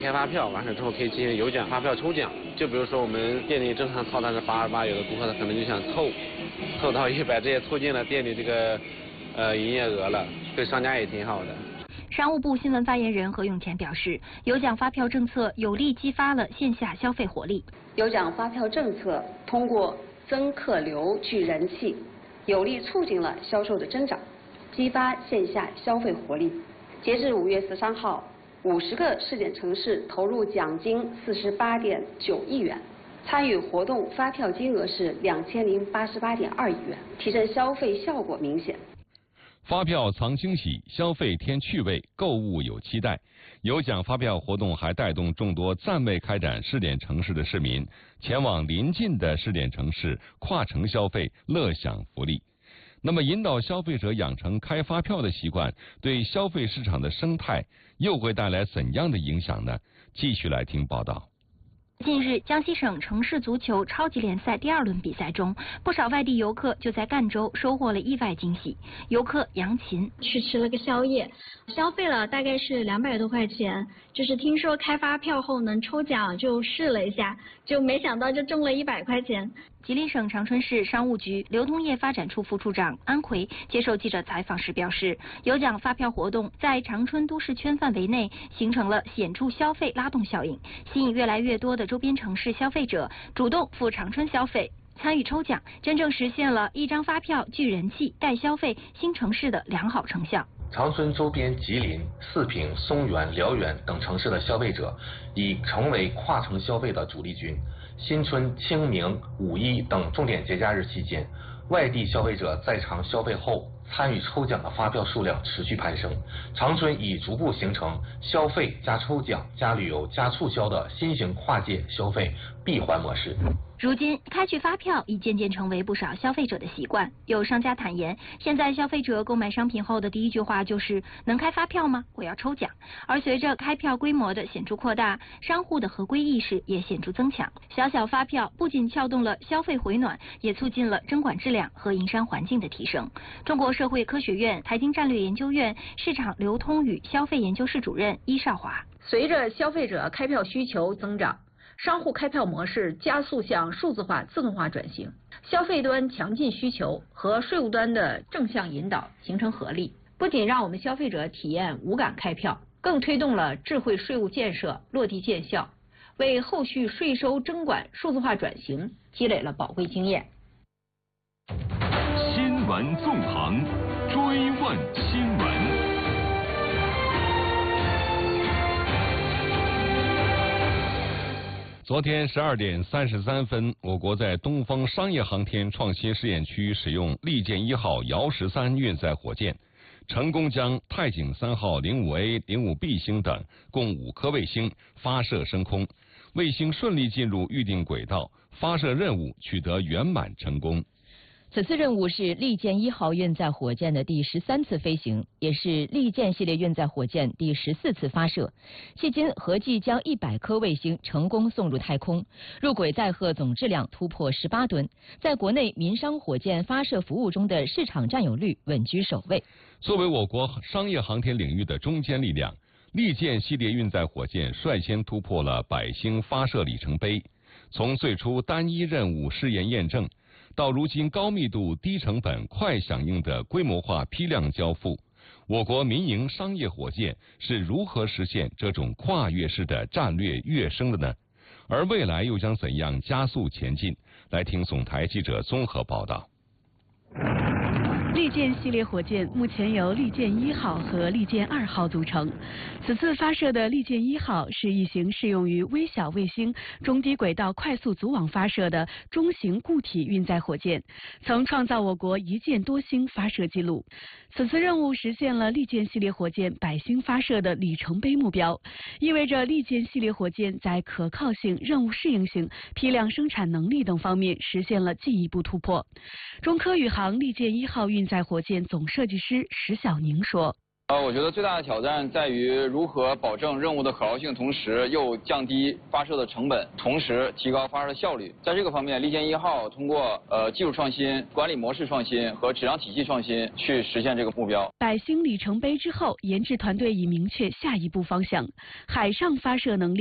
开发票完事之后可以进行有奖发票抽奖，就比如说我们店里正常套餐是88，有的顾客他可能就想凑到100，这也促进了店里这个营业额了，对商家也挺好的。 商务部新闻发言人何永前表示，有奖发票政策有力激发了线下消费活力。 有奖发票政策通过增客流聚人气，有力促进了销售的增长，激发线下消费活力。截至5月13号，50个试点城市投入奖金48.9亿元，参与活动发票金额是2088.2亿元，提振消费效果明显。 发票藏惊喜，消费添趣味，购物有期待。有奖发票活动还带动众多暂未开展试点城市的市民前往邻近的试点城市跨城消费，乐享福利。那么，引导消费者养成开发票的习惯，对消费市场的生态又会带来怎样的影响呢？继续来听报道。 近日，江西省城市足球超级联赛第2轮比赛中，不少外地游客就在赣州收获了意外惊喜。游客杨琴去吃了个宵夜，消费了大概是200多块钱。就是听说开发票后能抽奖，就试了一下，就没想到就中了100块钱。 吉林省长春市商务局流通业发展处副处长安奎接受记者采访时表示，有奖发票活动在长春都市圈范围内形成了显著消费拉动效应，吸引越来越多的周边城市消费者主动赴长春消费，参与抽奖，真正实现了一张发票聚人气、带消费新城市的良好成效。 长春周边吉林、四平、松原、辽源等城市的消费者已成为跨城消费的主力军。新春、清明、5·1等重点节假日期间，外地消费者在场消费后参与抽奖的发票数量持续攀升。长春已逐步形成消费加抽奖加旅游加促销的新型跨界消费闭环模式。 如今，开具发票已渐渐成为不少消费者的习惯。有商家坦言，现在消费者购买商品后的第一句话就是“能开发票吗？我要抽奖”。而随着开票规模的显著扩大，商户的合规意识也显著增强。小发票不仅撬动了消费回暖，也促进了征管质量和营商环境的提升。中国社会科学院财经战略研究院市场流通与消费研究室主任伊少华： 随着消费者开票需求增长，商户开票模式加速向数字化、自动化转型，消费端强劲需求和税务端的正向引导形成合力，不仅让我们消费者体验无感开票，更推动了智慧税务建设落地见效，为后续税收征管数字化转型积累了宝贵经验。 新闻纵横，追问新闻。 昨天12点33分，我国在东风商业航天创新试验区使用利剑1号遥13运载火箭，成功将太井3号05A、05B 星等共5颗卫星发射升空，卫星顺利进入预定轨道，发射任务取得圆满成功。 此次任务是利剑1号运载火箭的第13次飞行，也是利剑系列运载火箭第14次发射。迄今合计将100颗卫星成功送入太空，入轨载荷总质量突破18吨，在国内民商火箭发射服务中的市场占有率稳居首位。 作为我国商业航天领域的中坚力量，利剑系列运载火箭率先突破了100星发射里程碑。从最初单一任务试验验证，到如今高密度、低成本、快响应的规模化批量交付，我国民营商业火箭是如何实现这种跨越式的战略跃升的呢？而未来又将怎样加速前进？来听总台记者综合报道。 利剑系列火箭目前由利剑1号和利剑2号组成。此次发射的利剑1号是一型适用于微小卫星中低轨道快速组网发射的中型固体运载火箭，曾创造我国一箭多星发射记录。此次任务实现了利剑系列火箭100星发射的里程碑目标，意味着利剑系列火箭在可靠性、任务适应性、批量生产能力等方面实现了进一步突破。中科宇航利剑1号运载火箭总设计师石小宁说：“ 我觉得最大的挑战在于如何保证任务的可靠性，同时又降低发射的成本，同时提高发射的效率。在这个方面，利剑1号通过技术创新、管理模式创新和质量体系创新去实现这个目标。 百星里程碑之后，研制团队已明确下一步方向，海上发射能力